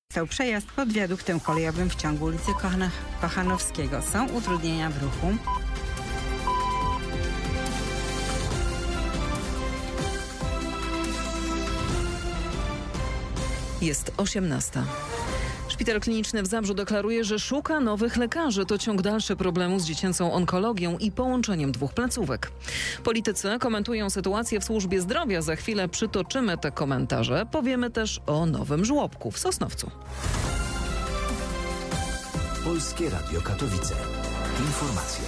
Został przejazd pod wiaduktem kolejowym w ciągu ulicy Kochanowskiego. Są utrudnienia w ruchu. Jest 18. Szpital kliniczny w Zabrzu deklaruje, że szuka nowych lekarzy. To ciąg dalszy problemu z dziecięcą onkologią i połączeniem dwóch placówek. Politycy komentują sytuację w służbie zdrowia. Za chwilę przytoczymy te komentarze. Powiemy też o nowym żłobku w Sosnowcu. Polskie Radio Katowice. Informacje.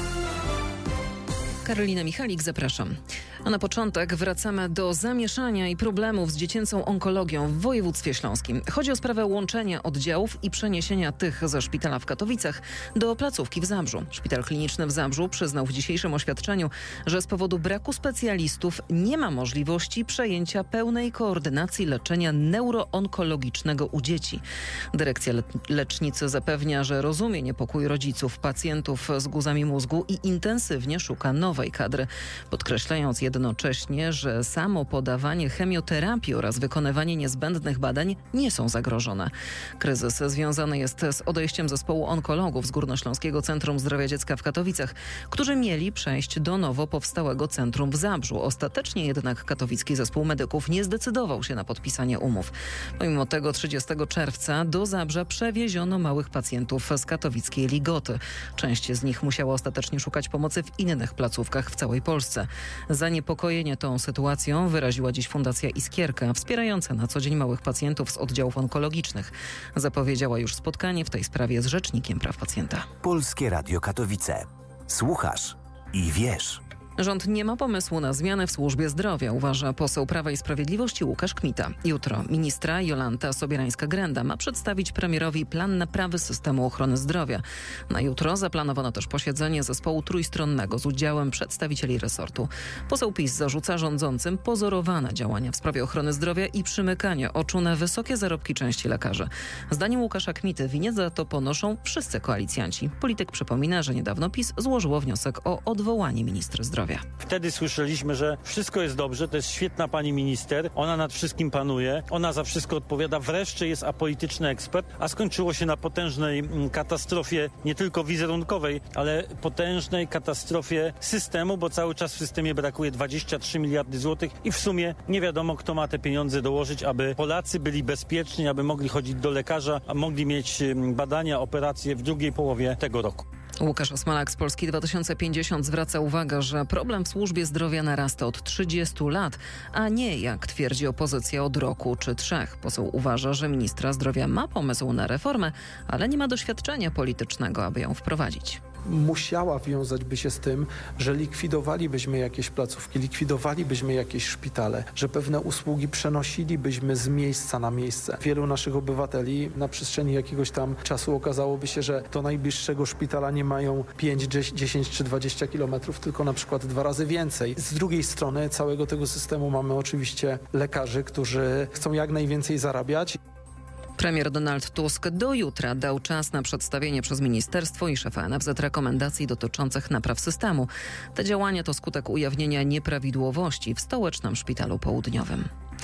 Karolina Michalik, zapraszam. A na początek wracamy do zamieszania i problemów z dziecięcą onkologią w województwie śląskim. Chodzi o sprawę łączenia oddziałów i przeniesienia tych ze szpitala w Katowicach do placówki w Zabrzu. Szpital kliniczny w Zabrzu przyznał w dzisiejszym oświadczeniu, że z powodu braku specjalistów nie ma możliwości przejęcia pełnej koordynacji leczenia neuroonkologicznego u dzieci. Dyrekcja lecznicy zapewnia, że rozumie niepokój rodziców, pacjentów z guzami mózgu i intensywnie szuka nowej kadry, podkreślając jednocześnie, że samo podawanie chemioterapii oraz wykonywanie niezbędnych badań nie są zagrożone. Kryzys związany jest z odejściem zespołu onkologów z Górnośląskiego Centrum Zdrowia Dziecka w Katowicach, którzy mieli przejść do nowo powstałego centrum w Zabrzu. Ostatecznie jednak katowicki zespół medyków nie zdecydował się na podpisanie umów. Pomimo tego 30 czerwca do Zabrza przewieziono małych pacjentów z katowickiej Ligoty. Część z nich musiała ostatecznie szukać pomocy w innych placówkach w całej Polsce. Zaniepokojenie tą sytuacją wyraziła dziś Fundacja Iskierka, wspierająca na co dzień małych pacjentów z oddziałów onkologicznych. Zapowiedziała już spotkanie w tej sprawie z Rzecznikiem Praw Pacjenta. Polskie Radio Katowice. Słuchasz i wiesz. Rząd nie ma pomysłu na zmianę w służbie zdrowia, uważa poseł Prawa i Sprawiedliwości Łukasz Kmita. Jutro ministra Jolanta Sobierańska-Grenda ma przedstawić premierowi plan naprawy systemu ochrony zdrowia. Na jutro zaplanowano też posiedzenie zespołu trójstronnego z udziałem przedstawicieli resortu. Poseł PiS zarzuca rządzącym pozorowane działania w sprawie ochrony zdrowia i przymykanie oczu na wysokie zarobki części lekarzy. Zdaniem Łukasza Kmity winę za to ponoszą wszyscy koalicjanci. Polityk przypomina, że niedawno PiS złożyło wniosek o odwołanie ministra zdrowia. Wtedy słyszeliśmy, że wszystko jest dobrze, to jest świetna pani minister, ona nad wszystkim panuje, ona za wszystko odpowiada, wreszcie jest apolityczny ekspert, a skończyło się na potężnej katastrofie, nie tylko wizerunkowej, ale potężnej katastrofie systemu, bo cały czas w systemie brakuje 23 miliardy złotych i w sumie nie wiadomo, kto ma te pieniądze dołożyć, aby Polacy byli bezpieczni, aby mogli chodzić do lekarza, a mogli mieć badania, operacje w drugiej połowie tego roku. Łukasz Osmalak z Polski 2050 zwraca uwagę, że problem w służbie zdrowia narasta od 30 lat, a nie, jak twierdzi opozycja, od roku czy 3. Poseł uważa, że ministra zdrowia ma pomysł na reformę, ale nie ma doświadczenia politycznego, aby ją wprowadzić. Musiała wiązać by się z tym, że likwidowalibyśmy jakieś placówki, likwidowalibyśmy jakieś szpitale, że pewne usługi przenosilibyśmy z miejsca na miejsce. Wielu naszych obywateli na przestrzeni jakiegoś tam czasu okazałoby się, że do najbliższego szpitala nie mają 5, 10 czy 20 kilometrów, tylko na przykład 2 razy więcej. Z drugiej strony całego tego systemu mamy oczywiście lekarzy, którzy chcą jak najwięcej zarabiać. Premier Donald Tusk do jutra dał czas na przedstawienie przez ministerstwo i szefa NFZ rekomendacji dotyczących napraw systemu. Te działania to skutek ujawnienia nieprawidłowości w stołecznym szpitalu południowym.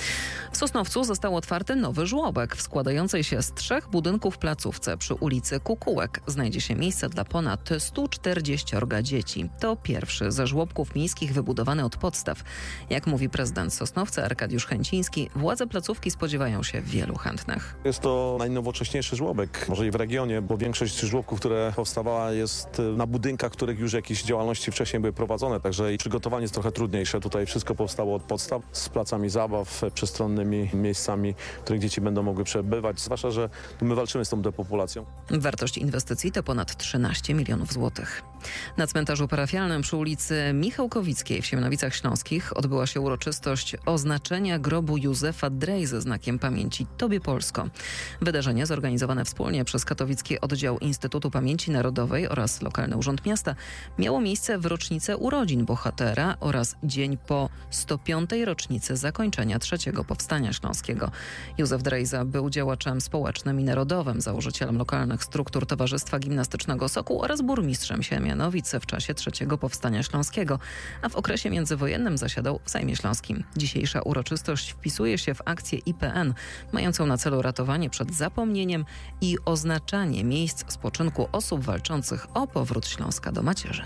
W Sosnowcu został otwarty nowy żłobek w składającej się z 3 budynków w placówce przy ulicy Kukułek. Znajdzie się miejsce dla ponad 140 dzieci. To pierwszy ze żłobków miejskich wybudowany od podstaw. Jak mówi prezydent Sosnowca Arkadiusz Chęciński, władze placówki spodziewają się wielu chętnych. Jest to najnowocześniejszy żłobek, może i w regionie, bo większość żłobków, które powstawała, jest na budynkach, których już jakieś działalności wcześniej były prowadzone, także i przygotowanie jest trochę trudniejsze. Tutaj wszystko powstało od podstaw z placami zabaw, przestronnymi miejscami, w których dzieci będą mogły przebywać, zwłaszcza, że my walczymy z tą depopulacją. Wartość inwestycji to ponad 13 milionów złotych. Na cmentarzu parafialnym przy ulicy Michałkowickiej w Siemianowicach Śląskich odbyła się uroczystość oznaczenia grobu Józefa Drejzy znakiem pamięci Tobie Polsko. Wydarzenie zorganizowane wspólnie przez katowicki oddział Instytutu Pamięci Narodowej oraz lokalny urząd miasta miało miejsce w rocznicę urodzin bohatera oraz dzień po 105. rocznicy zakończenia III Powstania Śląskiego. Józef Drejza był działaczem społecznym i narodowym, założycielem lokalnych struktur Towarzystwa Gimnastycznego Sokół oraz burmistrzem Siemianowic w czasie III Powstania Śląskiego, a w okresie międzywojennym zasiadał w Sejmie Śląskim. Dzisiejsza uroczystość wpisuje się w akcję IPN, mającą na celu ratowanie przed zapomnieniem i oznaczanie miejsc spoczynku osób walczących o powrót Śląska do macierzy.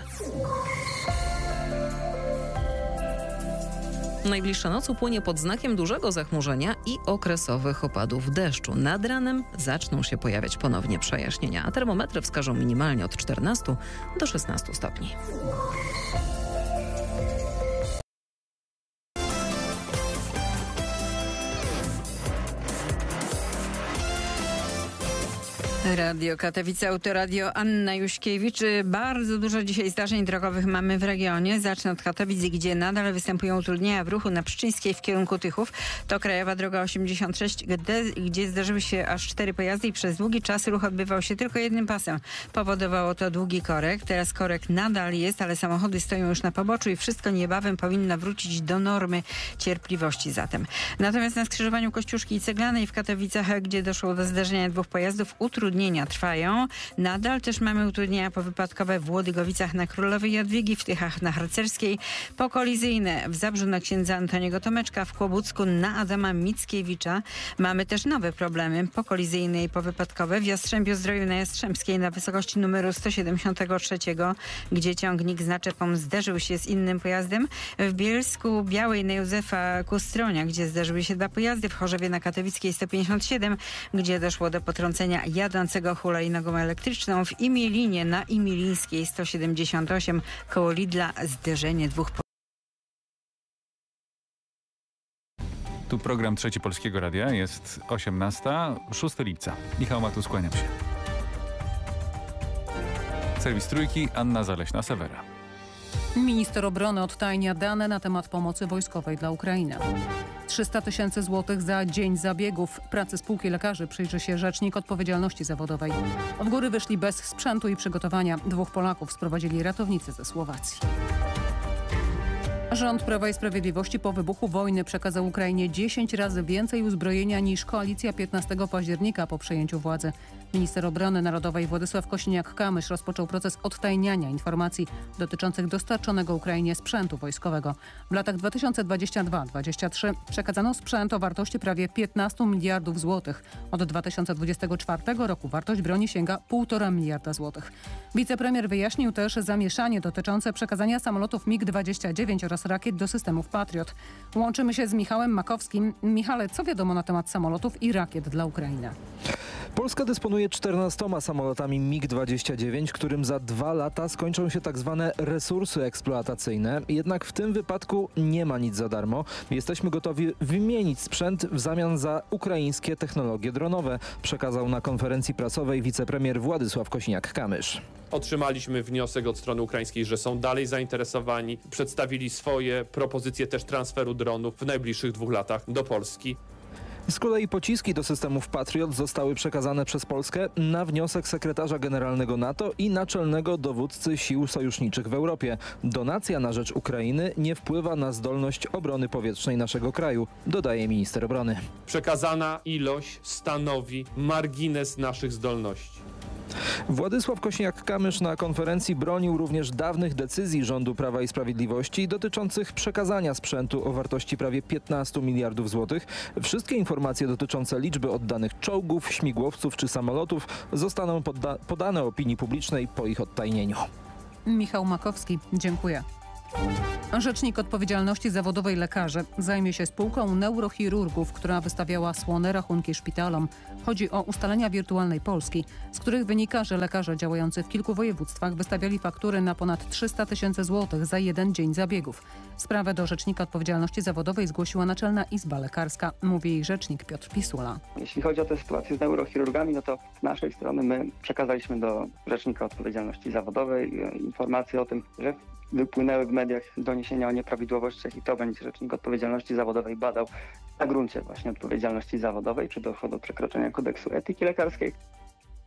Najbliższa noc upłynie pod znakiem dużego zachmurzenia i okresowych opadów deszczu. Nad ranem zaczną się pojawiać ponownie przejaśnienia, a termometry wskażą minimalnie od 14 do 16 stopni. Radio Katowice, Autoradio, Anna Juśkiewicz. Bardzo dużo dzisiaj zdarzeń drogowych mamy w regionie. Zacznę od Katowic, gdzie nadal występują utrudnienia w ruchu na Pszczyńskiej w kierunku Tychów. To krajowa droga 86, gdzie zdarzyły się aż 4 pojazdy i przez długi czas ruch odbywał się tylko jednym pasem. Powodowało to długi korek. Teraz korek nadal jest, ale samochody stoją już na poboczu i wszystko niebawem powinno wrócić do normy cierpliwości zatem. Natomiast na skrzyżowaniu Kościuszki i Ceglanej w Katowicach, gdzie doszło do zdarzenia 2 pojazdów, utrudnienia trwają. Nadal też mamy utrudnienia powypadkowe w Łodygowicach na Królowej Jadwigi, w Tychach na Harcerskiej, pokolizyjne w Zabrzu na księdza Antoniego Tomeczka, w Kłobucku na Adama Mickiewicza. Mamy też nowe problemy pokolizyjne i powypadkowe w Jastrzębiu-Zdroju na Jastrzębskiej na wysokości numeru 173, gdzie ciągnik z naczepą zderzył się z innym pojazdem. W Bielsku Białej na Józefa Kustronia, gdzie zderzyły się 2 pojazdy. W Chorzowie na Katowickiej 157, gdzie doszło do potrącenia jadącego hulajnogą elektryczną. W Imielinie na Imilińskiej 178 koło Lidla zderzenie 2 Tu program Trzeci Polskiego Radia, jest 18, 6 lipca. Michał Matus, kłaniam się. Serwis Trójki, Anna Zaleśna-Sewera. Minister obrony odtajnia dane na temat pomocy wojskowej dla Ukrainy. 300 000 złotych za dzień zabiegów. Pracy spółki lekarzy przyjrzy się Rzecznik Odpowiedzialności Zawodowej. W góry wyszli bez sprzętu i przygotowania. 2 Polaków sprowadzili ratownicy ze Słowacji. Rząd Prawa i Sprawiedliwości po wybuchu wojny przekazał Ukrainie 10 razy więcej uzbrojenia niż koalicja 15 października po przejęciu władzy. Minister Obrony Narodowej Władysław Kosiniak-Kamysz rozpoczął proces odtajniania informacji dotyczących dostarczonego Ukrainie sprzętu wojskowego. W latach 2022-2023 przekazano sprzęt o wartości prawie 15 miliardów złotych. Od 2024 roku wartość broni sięga 1,5 miliarda złotych. Wicepremier wyjaśnił też zamieszanie dotyczące przekazania samolotów MiG-29 oraz rakiet do systemów Patriot. Łączymy się z Michałem Makowskim. Michale, co wiadomo na temat samolotów i rakiet dla Ukrainy? Polska dysponuje 14 samolotami MiG-29, którym za 2 lata skończą się tak zwane resursy eksploatacyjne. Jednak w tym wypadku nie ma nic za darmo. Jesteśmy gotowi wymienić sprzęt w zamian za ukraińskie technologie dronowe, przekazał na konferencji prasowej wicepremier Władysław Kosiniak-Kamysz. Otrzymaliśmy wniosek od strony ukraińskiej, że są dalej zainteresowani. Przedstawili swoje propozycje też transferu dronów w najbliższych 2 latach do Polski. Z kolei pociski do systemów Patriot zostały przekazane przez Polskę na wniosek sekretarza generalnego NATO i naczelnego dowódcy sił sojuszniczych w Europie. Donacja na rzecz Ukrainy nie wpływa na zdolność obrony powietrznej naszego kraju, dodaje minister obrony. Przekazana ilość stanowi margines naszych zdolności. Władysław Kosiniak-Kamysz na konferencji bronił również dawnych decyzji rządu Prawa i Sprawiedliwości dotyczących przekazania sprzętu o wartości prawie 15 miliardów złotych. Wszystkie informacje dotyczące liczby oddanych czołgów, śmigłowców czy samolotów zostaną podane opinii publicznej po ich odtajnieniu. Michał Makowski, dziękuję. Rzecznik Odpowiedzialności Zawodowej lekarzy zajmie się spółką neurochirurgów, która wystawiała słone rachunki szpitalom. Chodzi o ustalenia wirtualnej Polski, z których wynika, że lekarze działający w kilku województwach wystawiali faktury na ponad 300 000 złotych za 1 dzień zabiegów. Sprawę do Rzecznika Odpowiedzialności Zawodowej zgłosiła Naczelna Izba Lekarska, mówi jej rzecznik Piotr Pisula. Jeśli chodzi o tę sytuację z neurochirurgami, no to z naszej strony my przekazaliśmy do Rzecznika Odpowiedzialności Zawodowej informację o tym, że wypłynęły w mediach doniesienia o nieprawidłowościach i to będzie Rzecznik Odpowiedzialności Zawodowej badał na gruncie właśnie odpowiedzialności zawodowej, czy doszło do przekroczenia kodeksu etyki lekarskiej.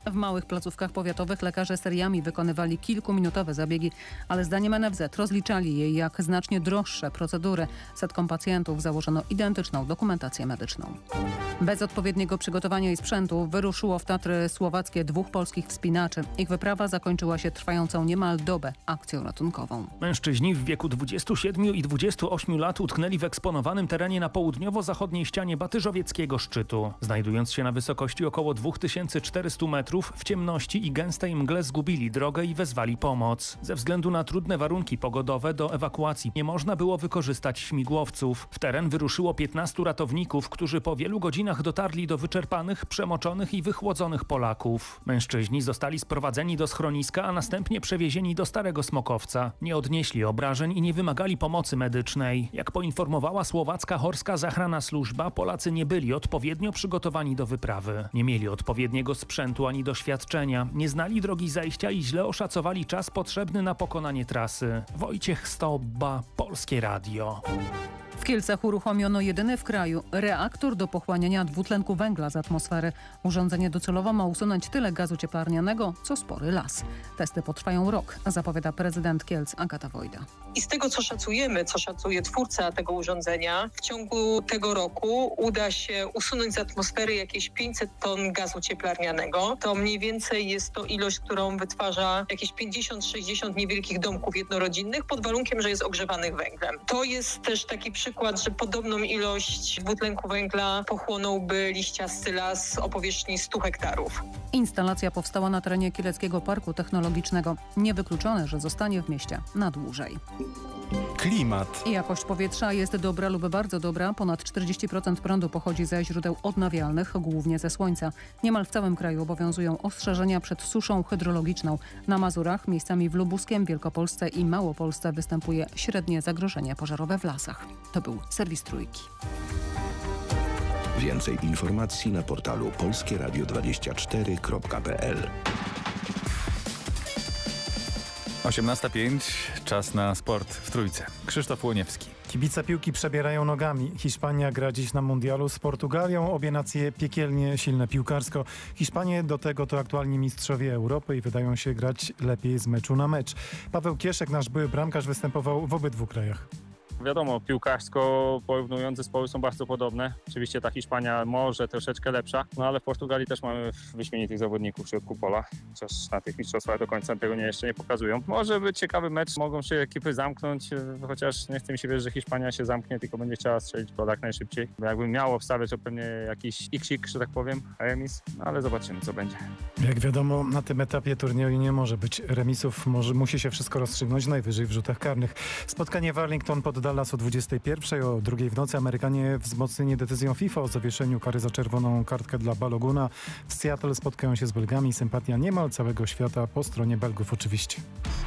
W małych placówkach powiatowych lekarze seriami wykonywali kilkuminutowe zabiegi, ale zdaniem NFZ rozliczali je jak znacznie droższe procedury. Setkom pacjentów założono identyczną dokumentację medyczną. Bez odpowiedniego przygotowania i sprzętu wyruszyło w Tatry Słowackie 2 polskich wspinaczy. Ich wyprawa zakończyła się trwającą niemal dobę akcją ratunkową. Mężczyźni w wieku 27 i 28 lat utknęli w eksponowanym terenie na południowo-zachodniej ścianie Batyżowieckiego szczytu. Znajdując się na wysokości około 2400 metrów, w ciemności i gęstej mgle zgubili drogę i wezwali pomoc. Ze względu na trudne warunki pogodowe do ewakuacji nie można było wykorzystać śmigłowców. W teren wyruszyło 15 ratowników, którzy po wielu godzinach dotarli do wyczerpanych, przemoczonych i wychłodzonych Polaków. Mężczyźni zostali sprowadzeni do schroniska, a następnie przewiezieni do Starego Smokowca. Nie odnieśli obrażeń i nie wymagali pomocy medycznej. Jak poinformowała słowacka Horska Zachrana Służba, Polacy nie byli odpowiednio przygotowani do wyprawy. Nie mieli odpowiedniego sprzętu ani doświadczenia, nie znali drogi zajścia i źle oszacowali czas potrzebny na pokonanie trasy. Wojciech Stobba, Polskie Radio. W Kielcach uruchomiono jedyny w kraju reaktor do pochłaniania dwutlenku węgla z atmosfery. Urządzenie docelowo ma usunąć tyle gazu cieplarnianego, co spory las. Testy potrwają rok, zapowiada prezydent Kielc Agata Wojda. I z tego, co szacuje twórca tego urządzenia, w ciągu tego roku uda się usunąć z atmosfery jakieś 500 ton gazu cieplarnianego. To mniej więcej jest to ilość, którą wytwarza jakieś 50-60 niewielkich domków jednorodzinnych pod warunkiem, że jest ogrzewanych węglem. To jest też taki przykład, że podobną ilość dwutlenku węgla pochłonąłby liściasty las o powierzchni 100 hektarów. Instalacja powstała na terenie Kieleckiego Parku Technologicznego. Niewykluczone, że zostanie w mieście na dłużej. Klimat. Jakość powietrza jest dobra lub bardzo dobra. Ponad 40% prądu pochodzi ze źródeł odnawialnych, głównie ze słońca. Niemal w całym kraju obowiązują ostrzeżenia przed suszą hydrologiczną. Na Mazurach, miejscami w Lubuskiem, Wielkopolsce i Małopolsce występuje średnie zagrożenie pożarowe w lasach. To był serwis Trójki. Więcej informacji na portalu polskieradio24.pl. 18:05, czas na sport w Trójce. Krzysztof Łoniewski. Kibice piłki przebierają nogami. Hiszpania gra dziś na mundialu z Portugalią. Obie nacje piekielnie silne piłkarsko. Hiszpanie do tego to aktualni mistrzowie Europy i wydają się grać lepiej z meczu na mecz. Paweł Kieszek, nasz były bramkarz, występował w obydwu krajach. Wiadomo, piłkarsko porównując zespoły są bardzo podobne. Oczywiście ta Hiszpania może troszeczkę lepsza, no ale w Portugalii też mamy wyśmienitych zawodników w środku pola, chociaż na tych mistrzostwach do końca tego jeszcze nie pokazują. Może być ciekawy mecz, mogą się ekipy zamknąć, chociaż nie chce mi się wierzyć, że Hiszpania się zamknie, tylko będzie chciała strzelić gol jak najszybciej. Bo jakbym miało wstawiać, to pewnie jakiś x-ik, że tak powiem, remis, no ale zobaczymy, co będzie. Jak wiadomo, na tym etapie turnieju nie może być remisów, musi się wszystko rozstrzygnąć najwyżej w rzutach karnych. Spotkanie w Arlington pod Dallas o 21:00, o 2:00 w nocy Amerykanie wzmocnieni decyzją FIFA o zawieszeniu kary za czerwoną kartkę dla Baloguna. W Seattle spotkają się z Belgami. Sympatia niemal całego świata po stronie Belgów oczywiście.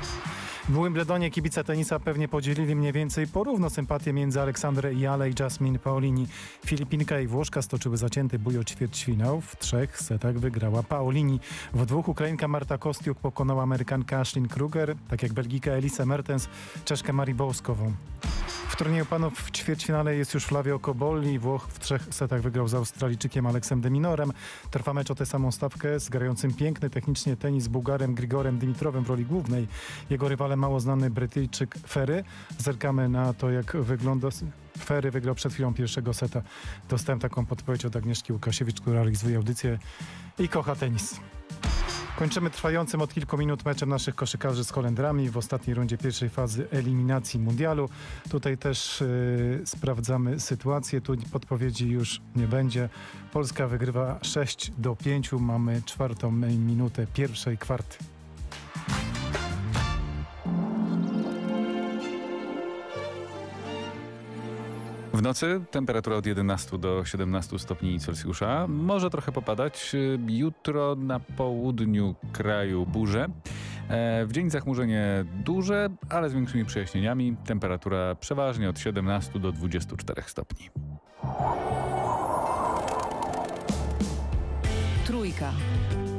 W Wimbledonie kibice tenisa pewnie podzielili mniej więcej porówno sympatię między Aleksandrę Iale i Jasmine Paolini. Filipinka i Włoszka stoczyły zacięty bój o ćwierćfinał. W 3 setach wygrała Paolini. W 2 Ukrainka Marta Kostiuk pokonała Amerykankę Ashlyn Kruger, tak jak Belgijka Elise Mertens, Czeszkę Marię Bołskową. W turnieju panów w ćwierćfinale jest już Flavio Cobolli. Włoch w 3 setach wygrał z Australijczykiem Aleksem de Minorem. Trwa mecz o tę samą stawkę z grającym piękny technicznie tenis Bułgarem Grigorem Dimitrowem w roli głównej. Jego rywalem mało znany Brytyjczyk Ferry. Zerkamy na to, jak wygląda. Ferry wygrał przed chwilą pierwszego seta. Dostałem taką podpowiedź od Agnieszki Łukasiewicz, która realizuje audycję i kocha tenis. Kończymy trwającym od kilku minut meczem naszych koszykarzy z Holendrami w ostatniej rundzie pierwszej fazy eliminacji mundialu. Tutaj też sprawdzamy sytuację. Tu podpowiedzi już nie będzie. Polska wygrywa 6-5. Mamy 4. minutę pierwszej kwarty. W nocy temperatura od 11 do 17 stopni Celsjusza. Może trochę popadać. Jutro na południu kraju burze. W dzień zachmurzenie duże, ale z większymi przejaśnieniami. Temperatura przeważnie od 17 do 24 stopni. Trójka.